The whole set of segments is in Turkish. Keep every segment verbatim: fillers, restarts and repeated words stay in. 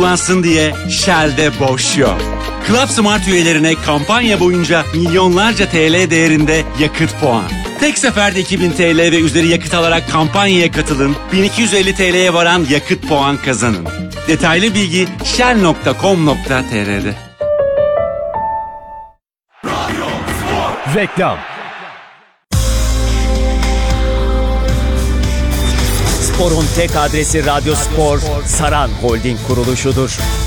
kullansın diye Shell'de boş yok. Club Smart üyelerine kampanya boyunca milyonlarca T L değerinde yakıt puan. Tek seferde iki bin T L ve üzeri yakıt alarak kampanyaya katılın. bin iki yüz elli T L'ye varan yakıt puan kazanın. Detaylı bilgi shell nokta com nokta tr'de. Reklam. Spor'un tek adresi Radyo Spor, Saran Holding kuruluşudur.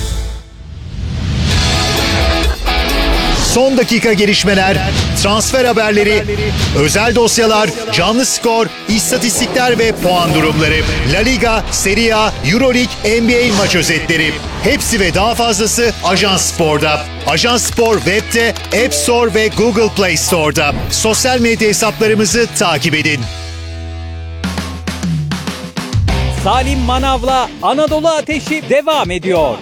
Son dakika gelişmeler, transfer haberleri, özel dosyalar, canlı skor, istatistikler ve puan durumları. La Liga, Serie A, Euroleague, N B A maç özetleri. Hepsi ve daha fazlası Ajans Spor'da. Ajans Spor web'de, App Store ve Google Play Store'da. Sosyal medya hesaplarımızı takip edin. Salim Manav'la Anadolu Ateşi devam ediyor.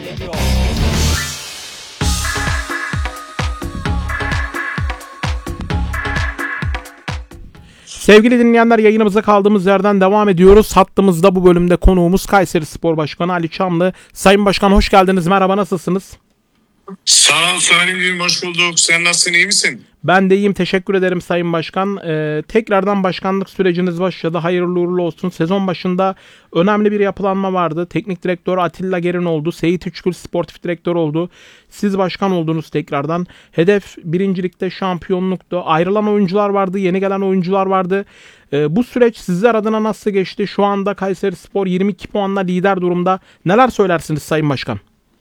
Sevgili dinleyenler, yayınımıza kaldığımız yerden devam ediyoruz. Hattımızda bu bölümde konuğumuz Kayserispor Başkanı Ali Çamlı. Sayın Başkan hoş geldiniz. Merhaba, nasılsınız? Sağ ol Salim'ciğim, hoş bulduk. Sen nasılsın, iyi misin? Ben de iyiyim, teşekkür ederim Sayın Başkan. Ee, tekrardan başkanlık süreciniz başladı. Hayırlı uğurlu olsun. Sezon başında önemli bir yapılanma vardı. Teknik direktör Atilla Gerin oldu. Seyit Üçgül sportif direktör oldu. Siz başkan oldunuz tekrardan. Hedef birincilikte şampiyonluktu. Ayrılan oyuncular vardı, yeni gelen oyuncular vardı. Ee, bu süreç sizler adına nasıl geçti? Şu anda Kayserispor yirmi iki puanla lider durumda. Neler söylersiniz Sayın Başkan?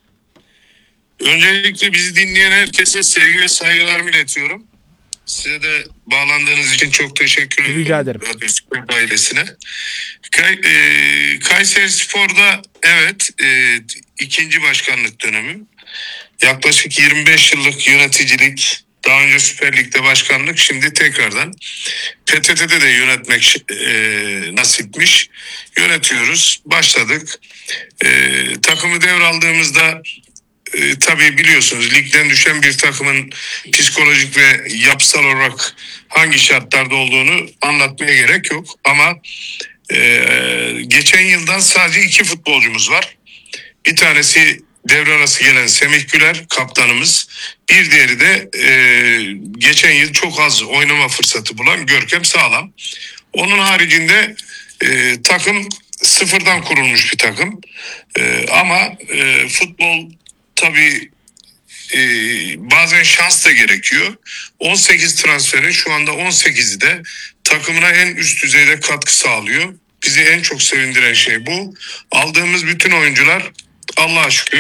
Öncelikle bizi dinleyen herkese sevgi ve saygılarımı iletiyorum. Size de bağlandığınız için çok teşekkür ederim. Rica ederim. Radyo Spor ailesine. Kay, e, Kayserispor'da evet e, ikinci başkanlık dönemim. Yaklaşık yirmi beş yıllık yöneticilik, daha önce Süper Lig'de başkanlık, şimdi tekrardan P T T'de de yönetmek e, nasipmiş. Yönetiyoruz, başladık. E, takımı devraldığımızda E, tabii biliyorsunuz ligden düşen bir takımın psikolojik ve yapısal olarak hangi şartlarda olduğunu anlatmaya gerek yok. Ama e, geçen yıldan sadece iki futbolcumuz var. Bir tanesi devre arası gelen Semih Güler, kaptanımız. Bir diğeri de e, geçen yıl çok az oynama fırsatı bulan Görkem Sağlam. Onun haricinde e, takım sıfırdan kurulmuş bir takım. E, ama e, futbol tabii e, bazen şans da gerekiyor. on sekiz transferin şu anda on sekizi de takımına en üst düzeyde katkı sağlıyor. Bizi en çok sevindiren şey bu. Aldığımız bütün oyuncular Allah'a şükür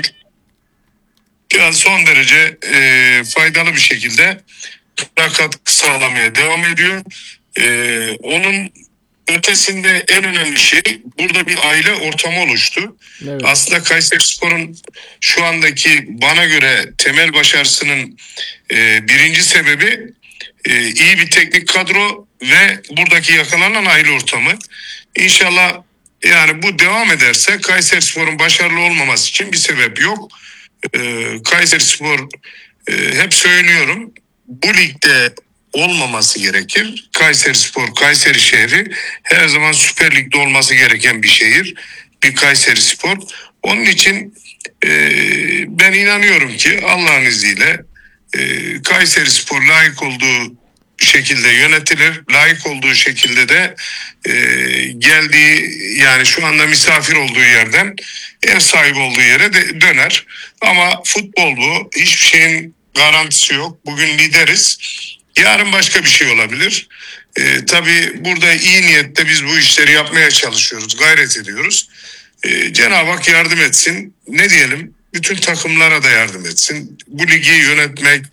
yani son derece e, faydalı bir şekilde katkı sağlamaya devam ediyor. E, onun ötesinde en önemli şey, burada bir aile ortamı oluştu. Evet. Aslında Kayserispor'un şu andaki bana göre temel başarısının e, birinci sebebi e, iyi bir teknik kadro ve buradaki yakalanan aile ortamı. İnşallah yani bu devam ederse Kayserispor'un başarılı olmaması için bir sebep yok. E, Kayserispor e, hep söylüyorum, bu ligde olmaması gerekir. Kayserispor, Kayseri şehri her zaman Süper Lig'de olması gereken bir şehir. Bir Kayserispor. Onun için e, ben inanıyorum ki Allah'ın izniyle e, Kayserispor layık olduğu şekilde yönetilir. Layık olduğu şekilde de e, geldiği, yani şu anda misafir olduğu yerden ev sahibi olduğu yere de döner. Ama futbol bu. Hiçbir şeyin garantisi yok. Bugün lideriz. Yarın başka bir şey olabilir. Ee, tabii burada iyi niyetle biz bu işleri yapmaya çalışıyoruz, gayret ediyoruz. Ee, Cenab-ı Hak yardım etsin. Ne diyelim? Bütün takımlara da yardım etsin. Bu ligi yönetmek,